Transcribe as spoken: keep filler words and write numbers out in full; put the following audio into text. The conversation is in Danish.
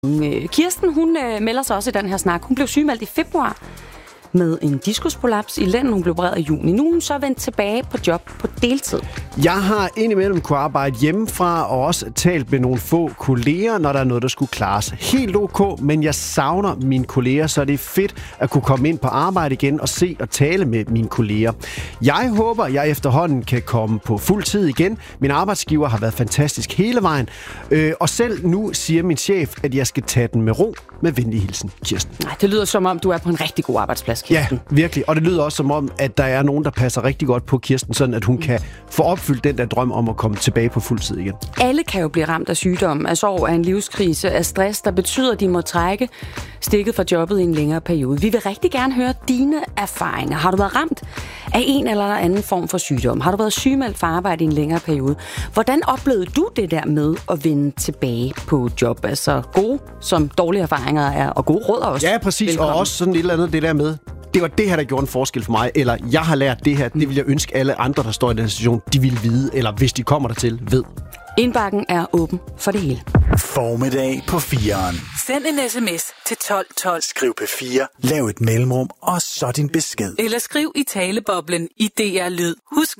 Kirsten, hun øh, melder sig også i den her snak. Hun blev sygemeldt i februar med en diskusprolaps i lænden. Hun blev opereret i juni. Nu er hun så vendt tilbage på job på deltid. Jeg har indimellem kunne arbejde hjemmefra og også talt med nogle få kolleger, når der er noget, der skulle klares. Helt ok, men jeg savner mine kolleger, så det er fedt at kunne komme ind på arbejde igen og se og tale med mine kolleger. Jeg håber, jeg efterhånden kan komme på fuld tid igen. Min arbejdsgiver har været fantastisk hele vejen. Øh, og selv nu siger min chef, at jeg skal tage den med ro. Med venlig hilsen, Kirsten. Nej, det lyder som om, du er på en rigtig god arbejdsplads, Kirsten. Ja, virkelig. Og det lyder også som om, at der er nogen, der passer rigtig godt på Kirsten, sådan at hun mm. kan få opfyldt den der drøm om at komme tilbage på fuld tid igen. Alle kan jo blive ramt af sygdom, af sorg, af en livskrise, af stress, der betyder, at de må trække stikket fra jobbet i en længere periode. Vi vil rigtig gerne høre dine erfaringer. Har du været ramt af en eller anden form for sygdom? Har du været sygemeldt for arbejde i en længere periode? Hvordan oplevede du det der med at vende tilbage på job? Altså gode som dårlige erfaringer er, og gode råd også. Ja, præcis. Velkommen. Og også sådan et eller andet det der med, det var det her, der gjorde en forskel for mig, eller jeg har lært det her, det vil jeg ønske alle andre, der står i den situation, de vil vide, eller hvis de kommer dertil, ved. Indbakken er åben for det hele. Formiddag på fireren. Send en sms til tolv tolv. Skriv P fire, lav et mellemrum, og så din besked. Eller skriv i taleboblen i D R Lyd. Husk